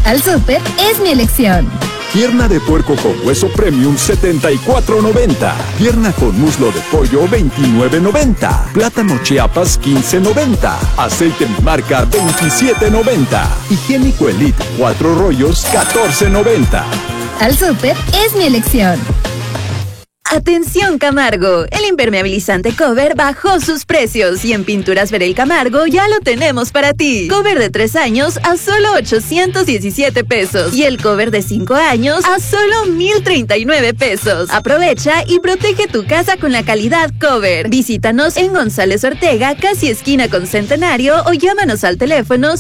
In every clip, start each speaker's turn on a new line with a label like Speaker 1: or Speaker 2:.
Speaker 1: Al súper es mi elección.
Speaker 2: Pierna de puerco con hueso premium, $74.90. Pierna con muslo de pollo, $29.90. Plátano Chiapas, $15.90. Aceite mi marca, $27.90. Higiénico Elite, 4 rollos, $14.90.
Speaker 1: Al súper es mi elección.
Speaker 3: ¡Atención, Camargo! El impermeabilizante Cover bajó sus precios y en Pinturas Verel Camargo ya lo tenemos para ti. Cover de 3 años a solo 817 pesos y el cover de 5 años a solo 1,039 pesos. Aprovecha y protege tu casa con la calidad Cover. Visítanos en González Ortega, casi esquina con Centenario, o llámanos al teléfono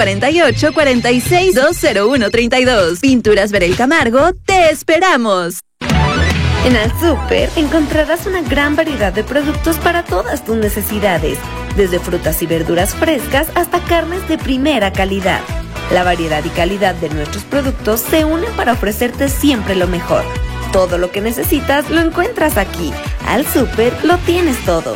Speaker 3: 648-46-20132. Pinturas Verel Camargo, te esperamos.
Speaker 4: En Al Súper encontrarás una gran variedad de productos para todas tus necesidades, desde frutas y verduras frescas hasta carnes de primera calidad. La variedad y calidad de nuestros productos se unen para ofrecerte siempre lo mejor. Todo lo que necesitas lo encuentras aquí. Al Súper lo tienes todo.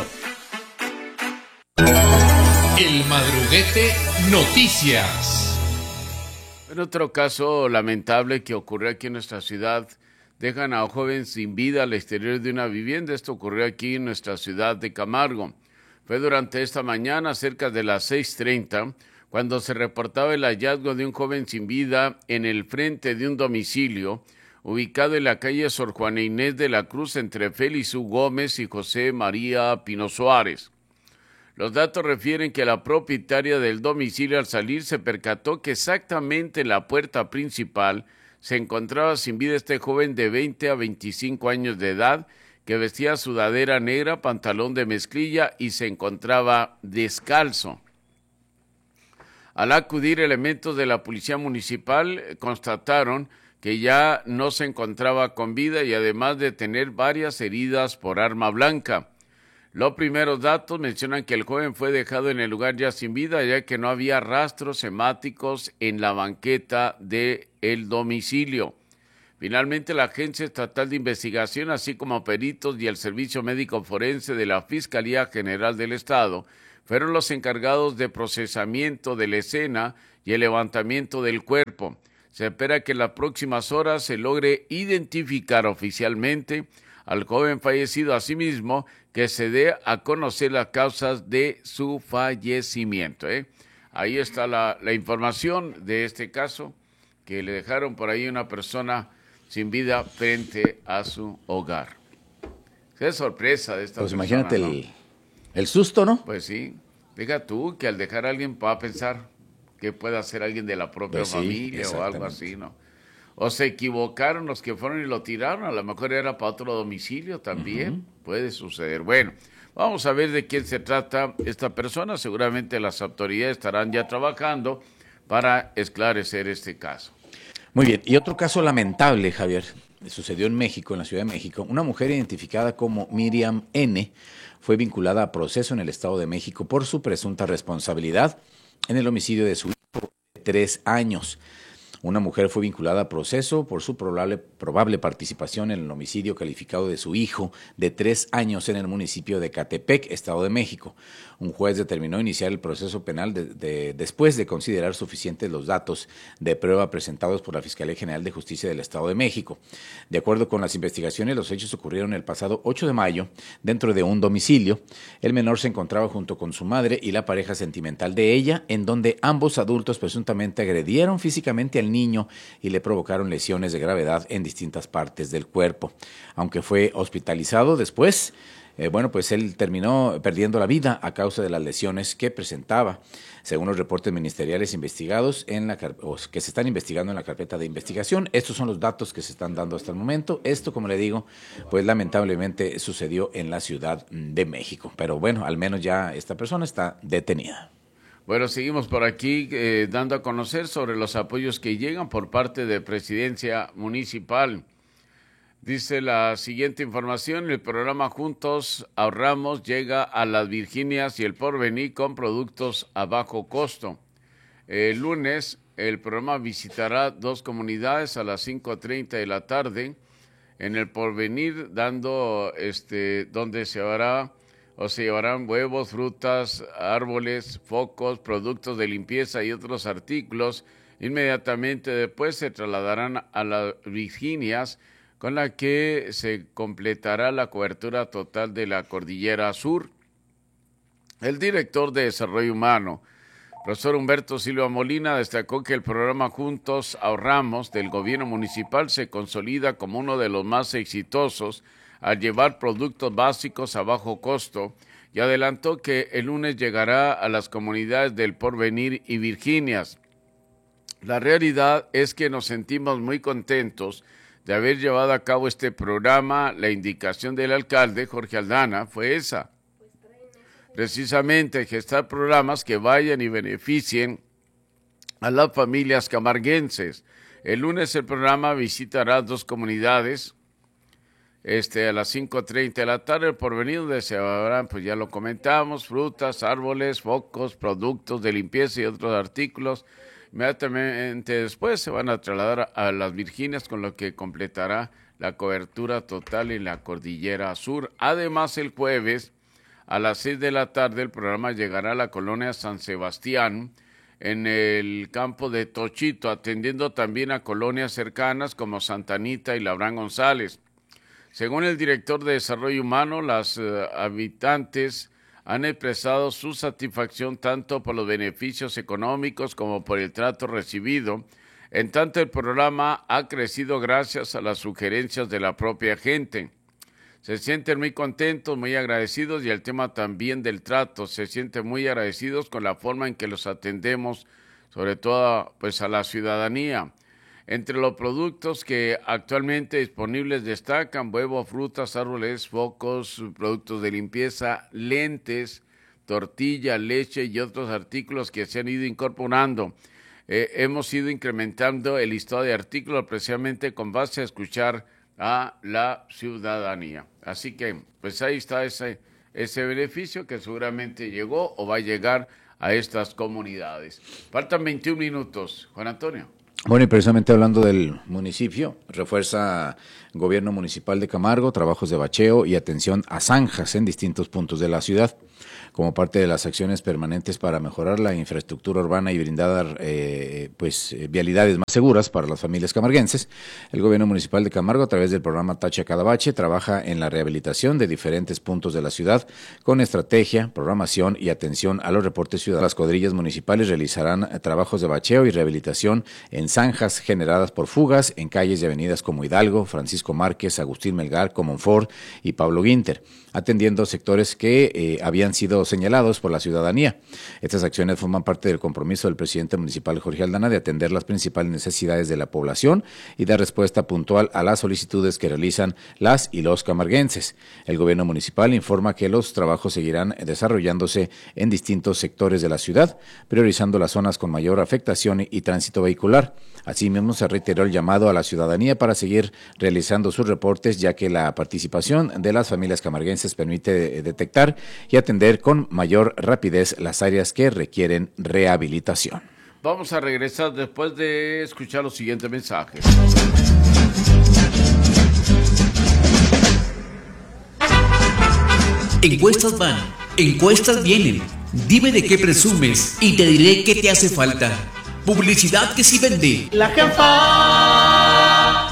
Speaker 5: El Madruguete Noticias.
Speaker 6: En otro caso lamentable que ocurrió aquí en nuestra ciudad, dejan a un joven sin vida al exterior de una vivienda. Esto ocurrió aquí en nuestra ciudad de Camargo. Fue durante esta mañana, cerca de las 6:30, cuando se reportaba el hallazgo de un joven sin vida en el frente de un domicilio ubicado en la calle Sor Juana Inés de la Cruz entre Félix U. Gómez y José María Pino Suárez. Los datos refieren que la propietaria del domicilio, al salir, se percató que exactamente en la puerta principal se encontraba sin vida este joven de 20 a 25 años de edad, que vestía sudadera negra, pantalón de mezclilla y se encontraba descalzo. Al acudir elementos de la policía municipal, constataron que ya no se encontraba con vida y además de tener varias heridas por arma blanca. Los primeros datos mencionan que el joven fue dejado en el lugar ya sin vida, ya que no había rastros hemáticos en la banqueta del domicilio. Finalmente, la Agencia Estatal de Investigación, así como peritos y el Servicio Médico Forense de la Fiscalía General del Estado, fueron los encargados de procesamiento de la escena y el levantamiento del cuerpo. Se espera que en las próximas horas se logre identificar oficialmente al joven fallecido, asimismo que se dé a conocer las causas de su fallecimiento. Ahí está la información de este caso, que le dejaron por ahí una persona sin vida frente a su hogar. Qué sorpresa de esta persona.
Speaker 7: Pues imagínate,
Speaker 6: ¿no?
Speaker 7: el susto, ¿no?
Speaker 6: Pues sí, deja tú que al dejar a alguien va a pensar que puede hacer alguien de la propia
Speaker 7: Pues sí,
Speaker 6: familia o algo así, ¿no? O se equivocaron los que fueron y lo tiraron, a lo mejor era para otro domicilio también, puede suceder. Bueno, vamos a ver de quién se trata esta persona, seguramente las autoridades estarán ya trabajando para esclarecer este caso.
Speaker 7: Muy bien, y otro caso lamentable, Javier, sucedió en México, en la Ciudad de México. Una mujer identificada como Miriam N. fue vinculada a proceso en el Estado de México por su presunta responsabilidad en el homicidio de su hijo de 3 años. Una mujer fue vinculada a proceso por su probable participación en el homicidio calificado de su hijo de 3 años en el municipio de Catepec, Estado de México. Un juez determinó iniciar el proceso penal después de considerar suficientes los datos de prueba presentados por la Fiscalía General de Justicia del Estado de México. De acuerdo con las investigaciones, los hechos ocurrieron el pasado 8 de mayo dentro de un domicilio. El menor se encontraba junto con su madre y la pareja sentimental de ella, en donde ambos adultos presuntamente agredieron físicamente al niño y le provocaron lesiones de gravedad en distintas partes del cuerpo. Aunque fue hospitalizado después, pues él terminó perdiendo la vida a causa de las lesiones que presentaba, según los reportes ministeriales investigados que se están investigando en la carpeta de investigación. Estos son los datos que se están dando hasta el momento. Esto, como le digo, pues lamentablemente sucedió en la Ciudad de México. Pero bueno, al menos ya esta persona está detenida.
Speaker 6: Bueno, seguimos por aquí dando a conocer sobre los apoyos que llegan por parte de Presidencia Municipal. Dice la siguiente información: el programa Juntos Ahorramos llega a las Virginias y el Porvenir con productos a bajo costo. El lunes el programa visitará 2 comunidades a las 5:30 de la tarde en el Porvenir, donde se hará o se llevarán huevos, frutas, árboles, focos, productos de limpieza y otros artículos. Inmediatamente después se trasladarán a las Virginias, con la que se completará la cobertura total de la Cordillera Sur. El director de Desarrollo Humano, profesor Humberto Silva Molina, destacó que el programa Juntos Ahorramos del gobierno municipal se consolida como uno de los más exitosos al llevar productos básicos a bajo costo, y adelantó que el lunes llegará a las comunidades del Porvenir y Virginias. La realidad es que nos sentimos muy contentos de haber llevado a cabo este programa. La indicación del alcalde, Jorge Aldana, fue esa. Precisamente gestar programas que vayan y beneficien a las familias camarguenses. El lunes el programa visitará 2 comunidades, a las 5:30 de la tarde, el Porvenir, donde se habrán, pues ya lo comentamos, frutas, árboles, focos, productos de limpieza y otros artículos. Inmediatamente después se van a trasladar a las Virginias, con lo que completará la cobertura total en la Cordillera Sur. Además, el jueves a las 6 de la tarde el programa llegará a la colonia San Sebastián, en el campo de Tochito, atendiendo también a colonias cercanas como Santa Anita y Labrán González. Según el director de Desarrollo Humano, las habitantes han expresado su satisfacción tanto por los beneficios económicos como por el trato recibido. En tanto, el programa ha crecido gracias a las sugerencias de la propia gente. Se sienten muy contentos, muy agradecidos, y el tema también del trato, se sienten muy agradecidos con la forma en que los atendemos, sobre todo pues a la ciudadanía. Entre los productos que actualmente disponibles destacan huevos, frutas, árboles, focos, productos de limpieza, lentes, tortilla, leche y otros artículos que se han ido incorporando. Hemos ido incrementando el listado de artículos precisamente con base a escuchar a la ciudadanía. Así que pues ahí está ese beneficio que seguramente llegó o va a llegar a estas comunidades. Faltan 21 minutos. Juan Antonio.
Speaker 7: Bueno, y precisamente hablando del municipio, refuerza Gobierno Municipal de Camargo trabajos de bacheo y atención a zanjas en distintos puntos de la ciudad. Como parte de las acciones permanentes para mejorar la infraestructura urbana y brindar vialidades más seguras para las familias camarguenses, el Gobierno Municipal de Camargo, a través del programa Tacha Cada Bache, trabaja en la rehabilitación de diferentes puntos de la ciudad con estrategia, programación y atención a los reportes ciudadanos. Las cuadrillas municipales realizarán trabajos de bacheo y rehabilitación en zanjas generadas por fugas en calles y avenidas como Hidalgo, Francisco Márquez, Agustín Melgar, Comonfort y Pablo Guinter, atendiendo sectores que habían sido señalados por la ciudadanía. Estas acciones forman parte del compromiso del presidente municipal Jorge Aldana de atender las principales necesidades de la población y dar respuesta puntual a las solicitudes que realizan las y los camarguenses. El gobierno municipal informa que los trabajos seguirán desarrollándose en distintos sectores de la ciudad, priorizando las zonas con mayor afectación y tránsito vehicular. Asimismo, se reiteró el llamado a la ciudadanía para seguir realizando sus reportes, ya que la participación de las familias camarguenses permite detectar y atender con mayor rapidez las áreas que requieren rehabilitación.
Speaker 6: Vamos a regresar después de escuchar los siguientes mensajes.
Speaker 8: Encuestas van, encuestas vienen. Dime de qué presumes y te diré qué te hace falta. Publicidad que sí vende.
Speaker 9: La jefa.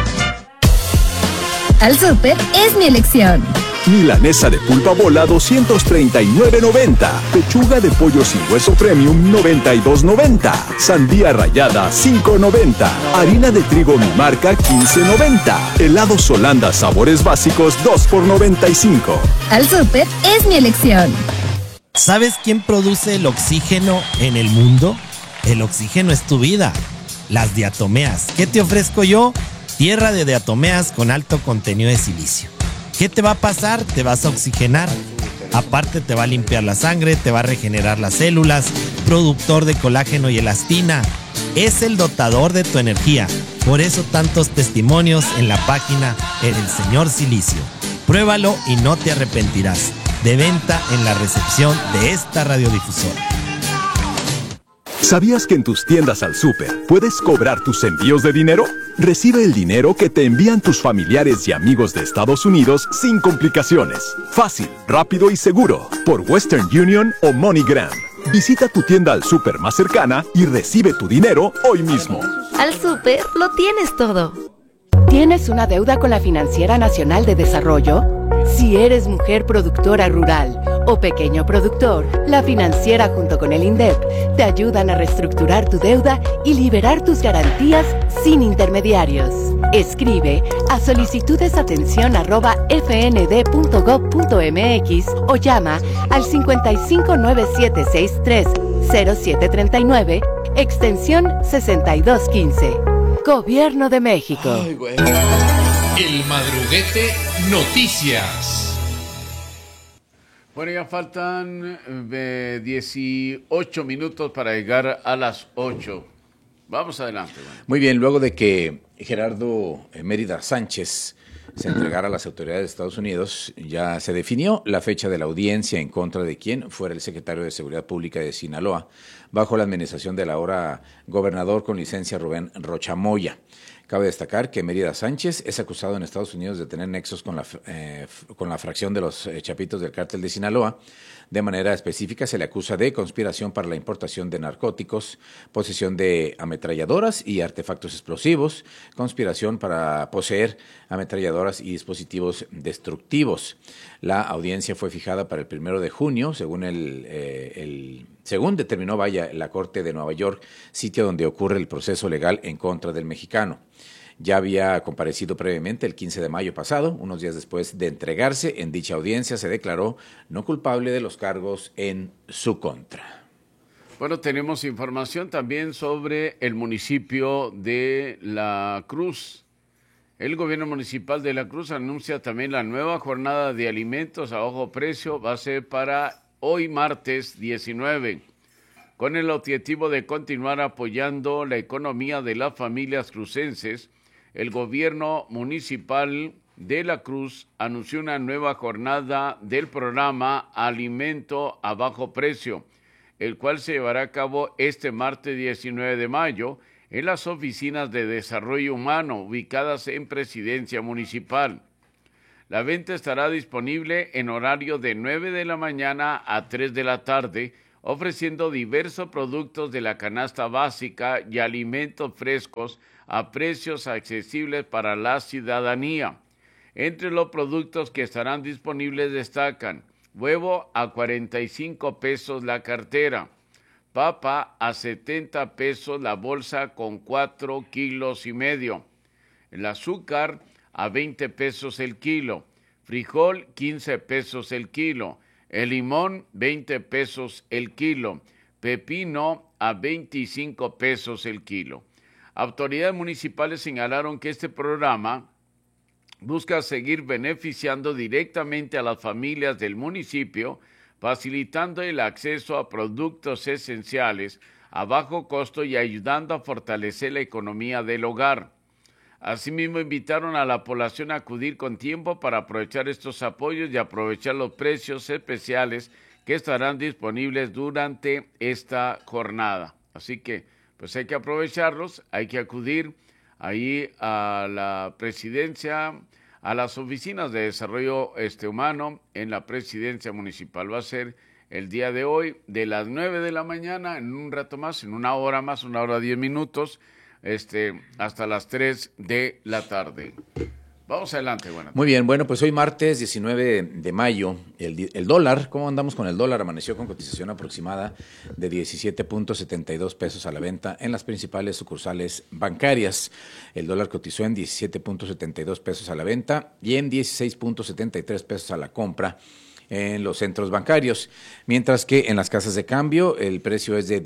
Speaker 1: Al súper es mi elección.
Speaker 2: Milanesa de pulpa bola 239.90. Pechuga de pollo sin hueso premium 92.90. Sandía rallada 5.90. Harina de trigo mi marca 15.90. Helados Holanda sabores básicos 2 por 95.
Speaker 1: Al súper es mi elección.
Speaker 9: ¿Sabes quién produce el oxígeno en el mundo? El oxígeno es tu vida. Las diatomeas. ¿Qué te ofrezco yo? Tierra de diatomeas con alto contenido de silicio. ¿Qué te va a pasar? Te vas a oxigenar. Aparte te va a limpiar la sangre, te va a regenerar las células, productor de colágeno y elastina. Es el dotador de tu energía. Por eso tantos testimonios en la página El Señor Silicio. Pruébalo y no te arrepentirás. De venta en la recepción de esta radiodifusora.
Speaker 2: ¿Sabías que en tus tiendas al súper puedes cobrar tus envíos de dinero? Recibe el dinero que te envían tus familiares y amigos de Estados Unidos sin complicaciones. Fácil, rápido y seguro. Por Western Union o MoneyGram. Visita tu tienda al súper más cercana y recibe tu dinero hoy mismo.
Speaker 4: Al súper lo tienes todo.
Speaker 10: ¿Tienes una deuda con la Financiera Nacional de Desarrollo? Si eres mujer productora rural o pequeño productor, la Financiera junto con el INDEP te ayudan a reestructurar tu deuda y liberar tus garantías sin intermediarios. Escribe a solicitudesatención@fnd.gov.mx o llama al 5597630739, extensión 6215. Gobierno de México.
Speaker 5: El Madruguete Noticias.
Speaker 6: Bueno, ya faltan 18 minutos para llegar a las 8. Vamos adelante. Bueno.
Speaker 7: Muy bien, luego de que Gerardo Mérida Sánchez se entregara a las autoridades de Estados Unidos, ya se definió la fecha de la audiencia en contra de quien fuera el secretario de Seguridad Pública de Sinaloa, bajo la administración del ahora gobernador con licencia Rubén Rocha Moya. Cabe destacar que Mérida Sánchez es acusado en Estados Unidos de tener nexos con la fracción de los chapitos del cártel de Sinaloa. De manera específica, se le acusa de conspiración para la importación de narcóticos, posesión de ametralladoras y artefactos explosivos, conspiración para poseer ametralladoras y dispositivos destructivos. La audiencia fue fijada para el 1 de junio, según según determinó la Corte de Nueva York, sitio donde ocurre el proceso legal en contra del mexicano. Ya había comparecido previamente el 15 de mayo pasado, unos días después de entregarse. En dicha audiencia se declaró no culpable de los cargos en su contra.
Speaker 6: Bueno, tenemos información también sobre el municipio de La Cruz. El gobierno municipal de La Cruz anuncia también la nueva jornada de alimentos a bajo precio. Va a ser para hoy martes 19, con el objetivo de continuar apoyando la economía de las familias crucenses. El gobierno municipal de La Cruz anunció una nueva jornada del programa Alimento a Bajo Precio, el cual se llevará a cabo este martes 19 de mayo en las oficinas de desarrollo humano ubicadas en Presidencia Municipal. La venta estará disponible en horario de 9 de la mañana a 3 de la tarde, ofreciendo diversos productos de la canasta básica y alimentos frescos a precios accesibles para la ciudadanía. Entre los productos que estarán disponibles destacan huevo a 45 pesos la cartera, papa a 70 pesos la bolsa con 4,5 kilos, el azúcar a 20 pesos el kilo, frijol 15 pesos el kilo, el limón 20 pesos el kilo, pepino a 25 pesos el kilo. Autoridades municipales señalaron que este programa busca seguir beneficiando directamente a las familias del municipio, facilitando el acceso a productos esenciales a bajo costo y ayudando a fortalecer la economía del hogar. Asimismo, invitaron a la población a acudir con tiempo para aprovechar estos apoyos y aprovechar los precios especiales que estarán disponibles durante esta jornada. Así que pues hay que aprovecharlos, hay que acudir ahí a la presidencia, a las oficinas de desarrollo humano en la presidencia municipal. Va a ser el día de hoy de las 9 de la mañana, en un rato más, en una hora más, 1 hora 10 minutos, hasta las 3 de la tarde. Vamos adelante, bueno.
Speaker 7: Muy bien, bueno, pues hoy martes 19 de mayo, el dólar, ¿cómo andamos con el dólar? Amaneció con cotización aproximada de 17.72 pesos a la venta en las principales sucursales bancarias. El dólar cotizó en 17.72 pesos a la venta y en 16.73 pesos a la compra en los centros bancarios, mientras que en las casas de cambio el precio es de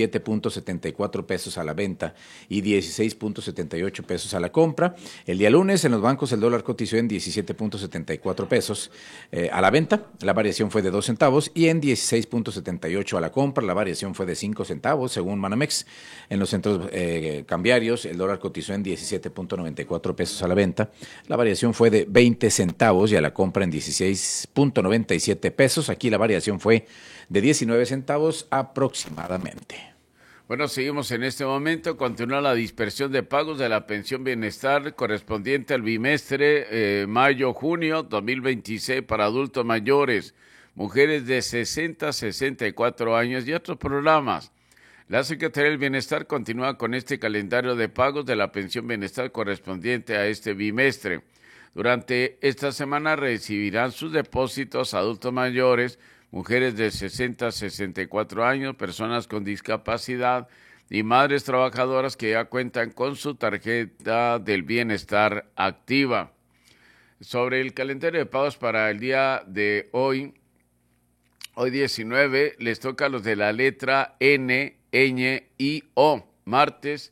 Speaker 7: 17.74 pesos a la venta y 16.78 pesos a la compra. El día lunes en los bancos el dólar cotizó en 17.74 pesos a la venta, la variación fue de 2 centavos, y en 16.78 a la compra, la variación fue de 5 centavos, según Banamex. En los centros cambiarios el dólar cotizó en 17.94 pesos a la venta, la variación fue de 20 centavos y a la compra en 16.97 pesos. Aquí la variación fue de 19 centavos aproximadamente.
Speaker 6: Bueno, seguimos en este momento. Continúa la dispersión de pagos de la pensión bienestar correspondiente al bimestre mayo-junio 2026 para adultos mayores, mujeres de 60 a 64 años y otros programas. La Secretaría del Bienestar continúa con este calendario de pagos de la pensión bienestar correspondiente a este bimestre. Durante esta semana recibirán sus depósitos adultos mayores, mujeres de 60 a 64 años, personas con discapacidad y madres trabajadoras que ya cuentan con su tarjeta del bienestar activa. Sobre el calendario de pagos para el día de hoy 19, les toca a los de la letra N, ñ y O, martes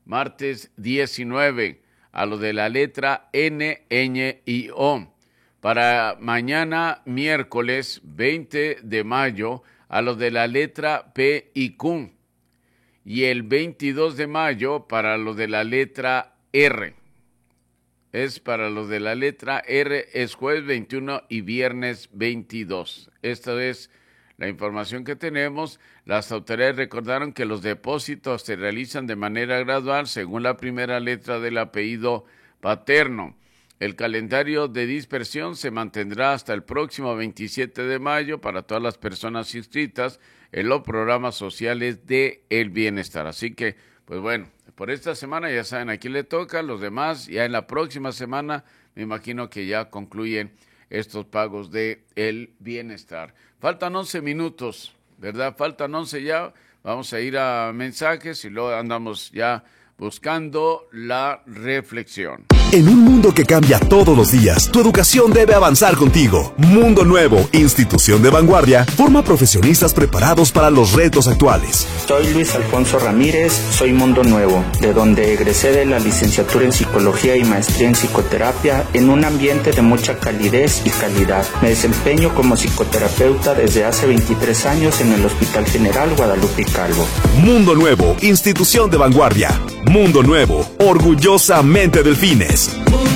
Speaker 6: 19, a los de la letra N, ñ y O. Para mañana, miércoles 20 de mayo, a los de la letra P y Q. Y el 22 de mayo para los de la letra R. Es para los de la letra R, es jueves 21 y viernes 22. Esta es la información que tenemos. Las autoridades recordaron que los depósitos se realizan de manera gradual según la primera letra del apellido paterno. El calendario de dispersión se mantendrá hasta el próximo 27 de mayo para todas las personas inscritas en los programas sociales de El Bienestar. Así que, pues bueno, por esta semana ya saben a quién le toca, los demás ya en la próxima semana me imagino que ya concluyen estos pagos de El Bienestar. Faltan 11 minutos, ¿verdad? Faltan 11 ya, vamos a ir a mensajes y luego andamos ya buscando la reflexión.
Speaker 11: En un mundo que cambia todos los días, tu educación debe avanzar contigo. Mundo Nuevo, institución de vanguardia, forma profesionistas preparados para los retos actuales.
Speaker 12: Soy Luis Alfonso Ramírez, soy Mundo Nuevo, de donde egresé de la licenciatura en Psicología y maestría en Psicoterapia en un ambiente de mucha calidez y calidad. Me desempeño como psicoterapeuta desde hace 23 años en el Hospital General Guadalupe Calvo.
Speaker 11: Mundo Nuevo, institución de vanguardia. Mundo Nuevo, orgullosamente Delfines.